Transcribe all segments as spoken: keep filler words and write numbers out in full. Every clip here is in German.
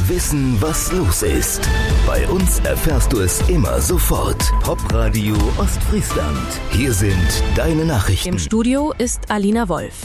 Wissen, was los ist. Bei uns erfährst du es immer sofort. Popradio Ostfriesland. Hier sind deine Nachrichten. Im Studio ist Alina Wolf.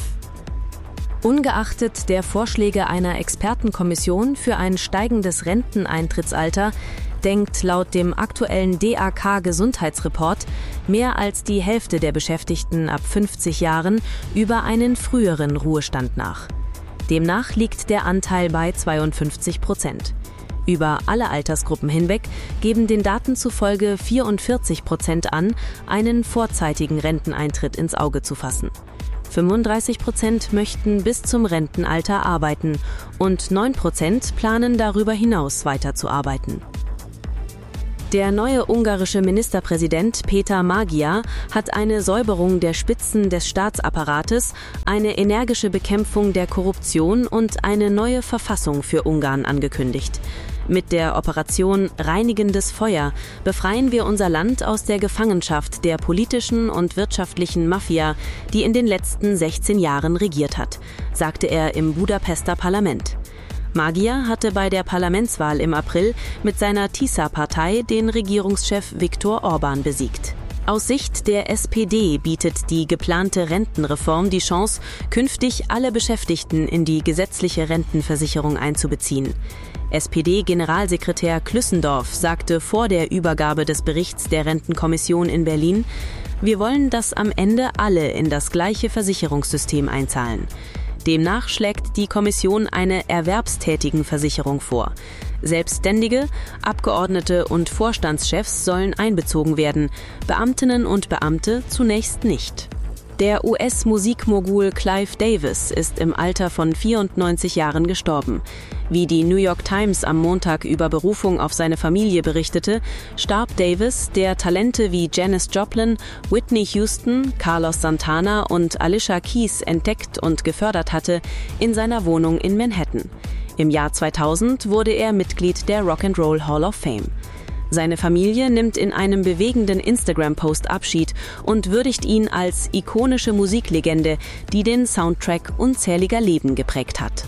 Ungeachtet der Vorschläge einer Expertenkommission für ein steigendes Renteneintrittsalter denkt laut dem aktuellen D A K-Gesundheitsreport mehr als die Hälfte der Beschäftigten ab fünfzig Jahren über einen früheren Ruhestand nach. Demnach liegt der Anteil bei zweiundfünfzig Prozent. Über alle Altersgruppen hinweg geben den Daten zufolge vierundvierzig Prozent an, einen vorzeitigen Renteneintritt ins Auge zu fassen. fünfunddreißig Prozent möchten bis zum Rentenalter arbeiten und neun Prozent planen darüber hinaus weiterzuarbeiten. Der neue ungarische Ministerpräsident Peter Magyar hat eine Säuberung der Spitzen des Staatsapparates, eine energische Bekämpfung der Korruption und eine neue Verfassung für Ungarn angekündigt. Mit der Operation Reinigendes Feuer befreien wir unser Land aus der Gefangenschaft der politischen und wirtschaftlichen Mafia, die in den letzten sechzehn Jahren regiert hat, sagte er im Budapester Parlament. Magyar hatte bei der Parlamentswahl im April mit seiner TISA-Partei den Regierungschef Viktor Orbán besiegt. Aus Sicht der S P D bietet die geplante Rentenreform die Chance, künftig alle Beschäftigten in die gesetzliche Rentenversicherung einzubeziehen. S P D-Generalsekretär Klüssendorf sagte vor der Übergabe des Berichts der Rentenkommission in Berlin: Wir wollen, dass am Ende alle in das gleiche Versicherungssystem einzahlen. Demnach schlägt die Kommission eine Erwerbstätigenversicherung vor. Selbstständige, Abgeordnete und Vorstandschefs sollen einbezogen werden, Beamtinnen und Beamte zunächst nicht. Der U S-Musikmogul Clive Davis ist im Alter von vierundneunzig Jahren gestorben. Wie die New York Times am Montag über Berufung auf seine Familie berichtete, starb Davis, der Talente wie Janis Joplin, Whitney Houston, Carlos Santana und Alicia Keys entdeckt und gefördert hatte, in seiner Wohnung in Manhattan. Im Jahr zweitausend wurde er Mitglied der Rock'n'Roll Hall of Fame. Seine Familie nimmt in einem bewegenden Instagram-Post Abschied und würdigt ihn als ikonische Musiklegende, die den Soundtrack unzähliger Leben geprägt hat.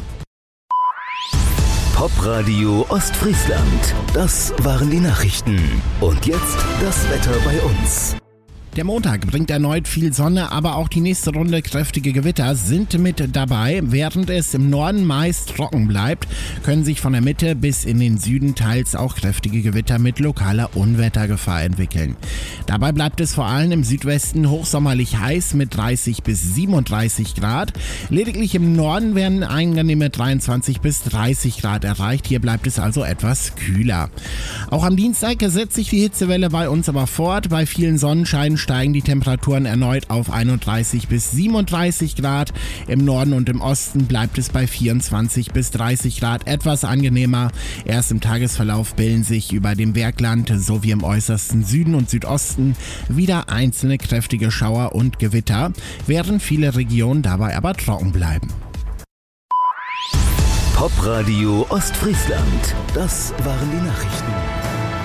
Popradio Ostfriesland. Das waren die Nachrichten. Und jetzt das Wetter bei uns. Der Montag bringt erneut viel Sonne, aber auch die nächste Runde kräftige Gewitter sind mit dabei. Während es im Norden meist trocken bleibt, können sich von der Mitte bis in den Süden teils auch kräftige Gewitter mit lokaler Unwettergefahr entwickeln. Dabei bleibt es vor allem im Südwesten hochsommerlich heiß mit dreißig bis siebenunddreißig Grad. Lediglich im Norden werden angenehme dreiundzwanzig bis dreißig Grad erreicht. Hier bleibt es also etwas kühler. Auch am Dienstag setzt sich die Hitzewelle bei uns aber fort. Bei vielen Sonnenscheinen steigen die Temperaturen erneut auf einunddreißig bis siebenunddreißig Grad. Im Norden und im Osten bleibt es bei vierundzwanzig bis dreißig Grad etwas angenehmer. Erst im Tagesverlauf bilden sich über dem Bergland sowie im äußersten Süden und Südosten wieder einzelne kräftige Schauer und Gewitter, während viele Regionen dabei aber trocken bleiben. Popradio Ostfriesland. Das waren die Nachrichten.